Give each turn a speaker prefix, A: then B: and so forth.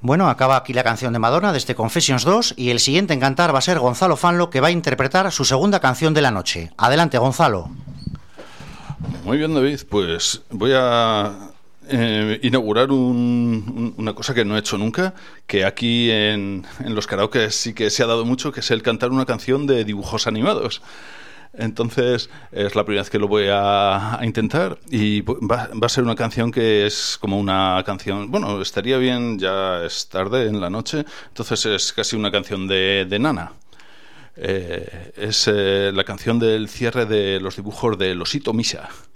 A: Bueno, acaba aquí la canción de Madonna desde Confessions 2 y el siguiente en cantar va a ser Gonzalo Fanlo, que va a interpretar su segunda canción de la noche. Adelante, Gonzalo.
B: Muy bien, David, pues voy a inaugurar una cosa que no he hecho nunca, que aquí en los karaoke sí que se ha dado mucho, que es el cantar una canción de dibujos animados. Entonces es la primera vez que lo voy a intentar y va a ser una canción que es como una canción, bueno, estaría bien, ya es tarde en la noche, entonces es casi una canción de Nana. Es la canción del cierre de los dibujos del Osito Misha.